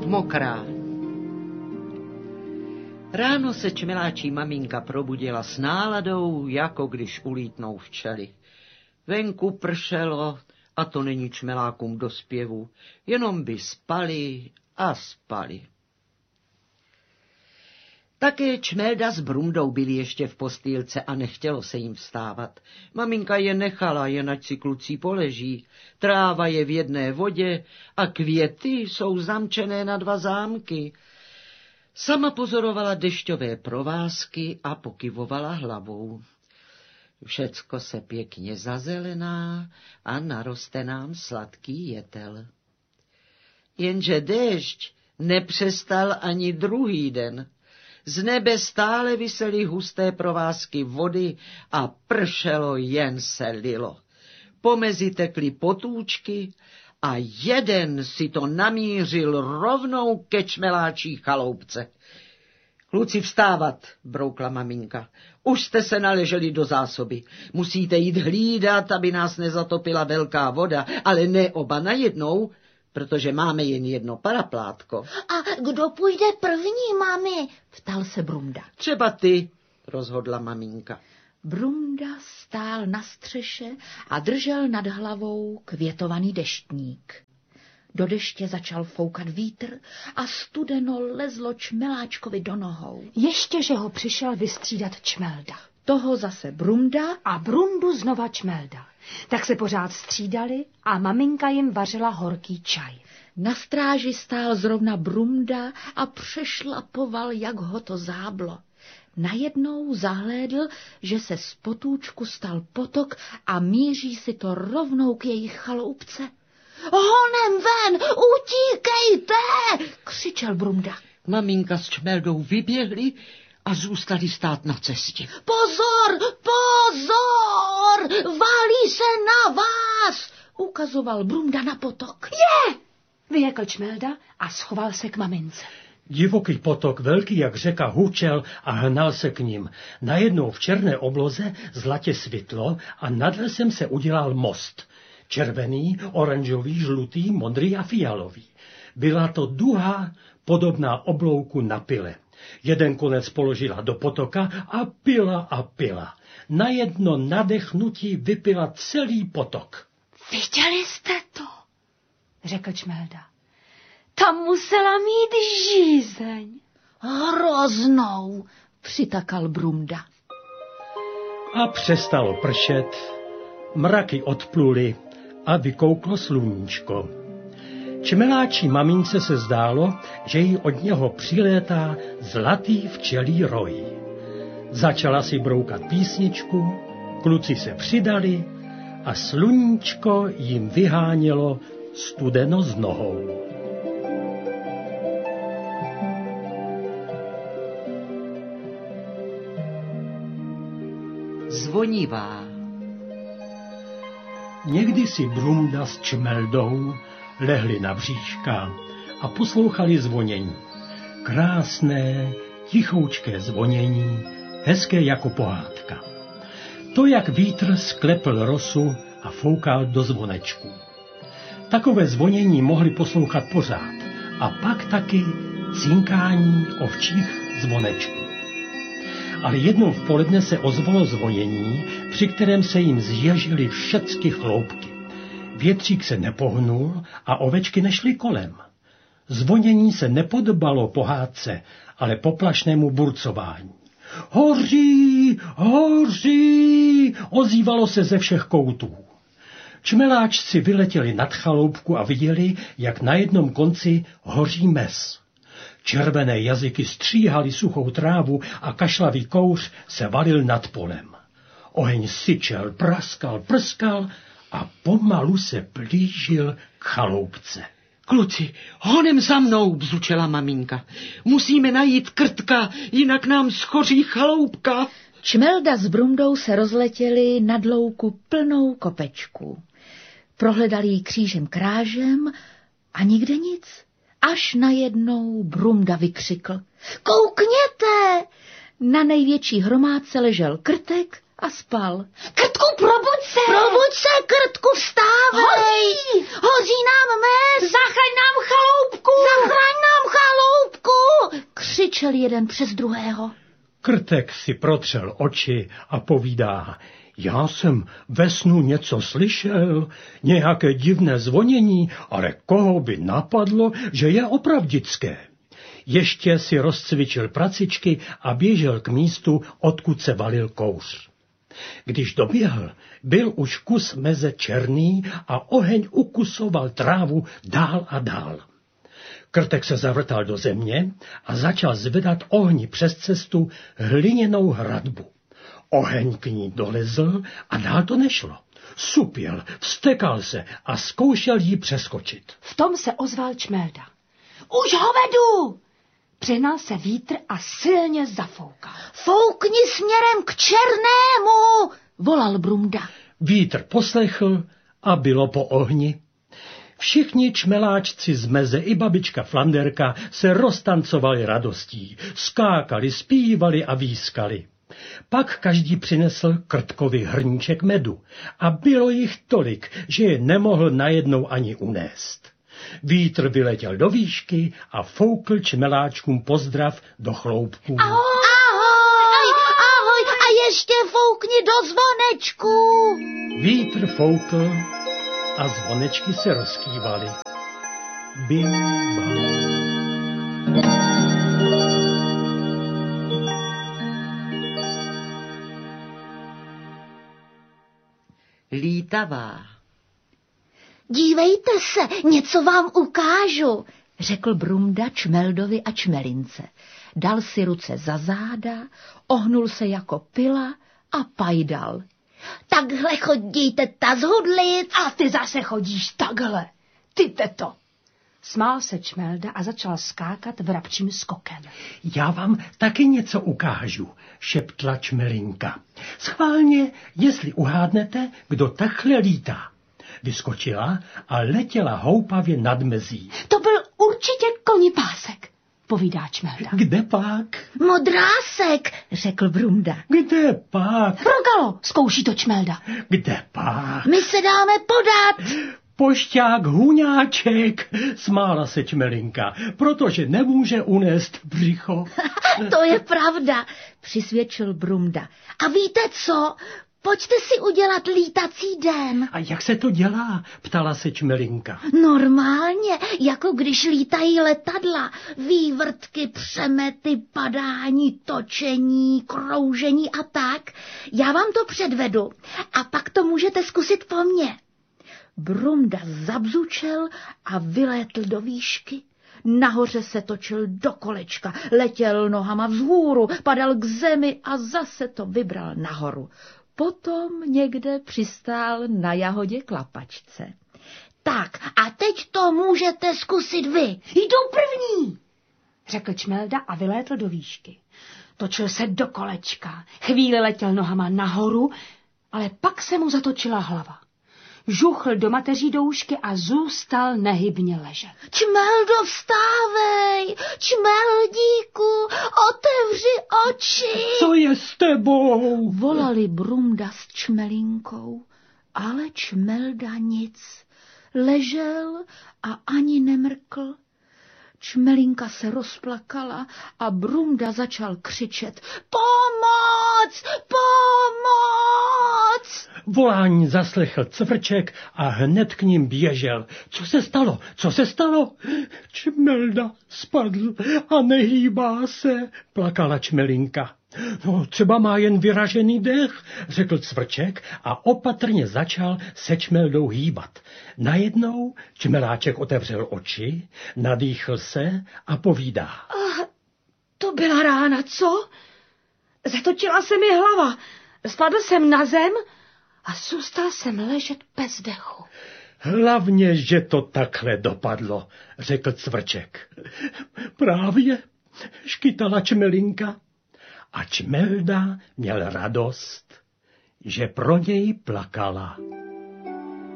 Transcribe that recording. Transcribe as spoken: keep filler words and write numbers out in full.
mokrá. Ráno se čmeláčí maminka probudila s náladou, jako když ulítnou včely. Venku pršelo, a to není čmelákům do zpěvu, jenom by spali a spali. Také Čmelda s Brumdou byli ještě v postýlce a nechtělo se jim vstávat. Maminka je nechala, jen ať si kluci poleží. Tráva je v jedné vodě a květy jsou zamčené na dva zámky. Sama pozorovala dešťové provázky a pokyvovala hlavou. Všecko se pěkně zazelená a naroste nám sladký jetel. Jenže déšť nepřestal ani druhý den. Z nebe stále visely husté provázky vody a pršelo, jen se lilo. Pomezi tekly potůčky a jeden si to namířil rovnou ke čmeláčí chaloupce. Kluci, vstávat, broukla maminka. Už jste se naleželi do zásoby. Musíte jít hlídat, aby nás nezatopila velká voda, ale ne oba najednou, protože máme jen jedno paraplátko. A kdo půjde první, mami? Ptal se Brumda. Třeba ty, rozhodla maminka. Brumda stál na střeše a držel nad hlavou květovaný deštník. Do deště začal foukat vítr a studeno lezlo čmeláčkovi do nohou. Ještě, že ho přišel vystřídat Čmelda. Toho zase Brumda a Brumdu znova Čmelda. Tak se pořád střídali a maminka jim vařila horký čaj. Na stráži stál zrovna Brumda a přešlapoval, jak ho to záblo. Najednou zahlédl, že se z potůčku stal potok a míří si to rovnou k jejich chaloupce. Honem ven, utíkejte, křičel Brumda. Maminka s Čmeldou vyběhli a zůstali stát na cestě. Pozor, pozor, válí se na vás, ukazoval Brumda na potok. Je, vyjekl Čmelda a schoval se k mamince. Divoký potok, velký jak řeka, hučel a hnal se k ním. Najednou v černé obloze zlatě svitlo a nad lesem se udělal most. Červený, oranžový, žlutý, modrý a fialový. Byla to duha podobná oblouku na pile. Jeden konec položila do potoka a pila a pila. Na jedno nadechnutí vypila celý potok. Viděli jste to? Řekl Čmelda. Tam musela mít žízeň. Hroznou, přitakal Brumda. A přestalo pršet, mraky odpluly a vykouklo sluníčko. Čmeláčí mamince se zdálo, že jí od něho přilétá zlatý včelí roj. Začala si broukat písničku, kluci se přidali a sluníčko jim vyhánělo studeno z nohou. Zvonivá. Někdy si Brumda s Čmeldou lehli na bříška a poslouchali zvonění. Krásné, tichoučké zvonění, hezké jako pohádka. To, jak vítr sklepl rosu a foukal do zvonečku. Takové zvonění mohli poslouchat pořád a pak taky cinkání ovčích zvonečků. Ale jednou v poledne se ozvalo zvonění, při kterém se jim zježily všecky chloupky. Větřík se nepohnul a ovečky nešly kolem. Zvonění se nepodobalo pohádce, ale poplašnému burcování. Hoří, hoří, ozývalo se ze všech koutů. Čmeláčci vyletěli nad chaloupku a viděli, jak na jednom konci hoří mes. Červené jazyky stříhaly suchou trávu a kašlavý kouř se valil nad polem. Oheň syčel, praskal, prskal a pomalu se blížil k chaloupce. Kluci, honem za mnou, bzučela maminka. Musíme najít Krtka, jinak nám schoří chaloupka. Čmelda s Brumdou se rozletěli nad louku plnou kopečků. Prohledali ji křížem krážem a nikde nic. Až najednou Brumda vykřikl. Koukněte! Na největší hromádce ležel Krtek a spal. Krtku, probuď se! Probuď se, Krtku, vstávej! Hoří! Hoří nám mes! Zachraň nám chaloupku! Zachraň nám křičel jeden přes druhého. Krtek si protřel oči a povídá: já jsem ve snu něco slyšel, nějaké divné zvonění, ale koho by napadlo, že je opravdické. Ještě si rozcvičil pracičky a běžel k místu, odkud se valil kouř. Když doběhl, byl už kus meze černý a oheň ukusoval trávu dál a dál. Krtek se zavrtal do země a začal zvedat ohni přes cestu hliněnou hradbu. Oheň k ní dolezl a dál to nešlo. Supěl, vztekal se a zkoušel jí přeskočit. V tom se ozval Čmelda. Už ho vedu! Přehnal se vítr a silně zafoukal. Foukni směrem k černému, volal Brumda. Vítr poslechl a bylo po ohni. Všichni čmeláčci z meze i babička Flanderka se roztancovali radostí, skákali, zpívali a výskali. Pak každý přinesl Krtkovi hrníček medu a bylo jich tolik, že je nemohl najednou ani unést. Vítr vyletěl do výšky a foukl čmeláčkům pozdrav do chloupků. Ahoj, ahoj, ahoj a ještě foukni do zvonečku. Vítr foukl a zvonečky se rozkývaly. Bim, bam. Lítavá. Dívejte se, něco vám ukážu, řekl Brumda Čmeldovi a Čmelince. Dal si ruce za záda, ohnul se jako pila a pajdal. Takhle chodíte ta zhudlit. A ty zase chodíš takhle, ty teto. Smál se Čmelda a začal skákat vrabčím skokem. Já vám taky něco ukážu, šeptla Čmelinka. Schválně, jestli uhádnete, kdo takhle lítá. Vyskočila a letěla houpavě nad mezí. To byl určitě konipásek, povídá Čmelda. Kde pak? Modrásek, řekl Brumda. Kde pak? Rogalo, zkouší to Čmelda. Kde pak? My se dáme podat. Pošťák Huňáček, smála se Čmelinka, protože nemůže unést břicho. To je pravda, přisvědčil Brumda. A víte co? Pojďte si udělat lítací den. A jak se to dělá? Ptala se Čmelinka. Normálně, jako když lítají letadla. Vývrtky, přemety, padání, točení, kroužení a tak. Já vám to předvedu a pak to můžete zkusit po mně. Brumda zabzučel a vylétl do výšky. Nahoře se točil do kolečka, letěl nohama vzhůru, padal k zemi a zase to vybral nahoru. Potom někde přistál na jahodě klapačce. Tak a teď to můžete zkusit vy. Jdu první, řekl Čmelda a vylétl do výšky. Točil se do kolečka, chvíli letěl nohama nahoru, ale pak se mu zatočila hlava. Žuchl do mateří doušky a zůstal nehybně ležet. Čmeldo, vstávej! Čmeldíku, otevři oči! Co je s tebou? Volali Brumda s Čmelinkou, ale Čmelda nic. Ležel a ani nemrkl. Čmelinka se rozplakala a Brumda začal křičet: Pomoc! Pomoc! Volání zaslechl Cvrček a hned k ním běžel. Co se stalo? Co se stalo? Čmelda spadl a nehýbá se, plakala Čmelinka. No, třeba má jen vyražený dech, řekl Cvrček a opatrně začal se Čmeldou hýbat. Najednou Čmeláček otevřel oči, nadýchl se a povídá. Ah, to byla rána, co? Zatočila se mi hlava, spadl jsem na zem a zůstal jsem ležet bez dechu. Hlavně, že to takhle dopadlo, řekl Cvrček. Právě, škytala Čmelinka. A Čmelda měl radost, že pro něj plakala.